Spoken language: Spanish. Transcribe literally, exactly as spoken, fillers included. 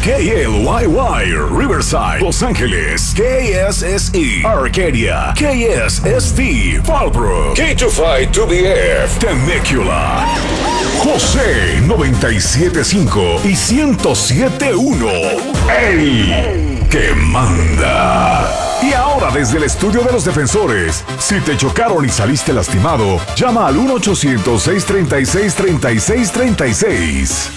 K L Y Y, Riverside, Los Ángeles, K S S E, Arcadia, K S S V, Fallbrook, K two five two B F, Temecula, José noventa y siete punto cinco y ciento siete punto uno, el que manda. Y ahora desde el estudio de los defensores, si te chocaron y saliste lastimado, llama al uno ochocientos, seiscientos treinta y seis, treinta y seis treinta y seis.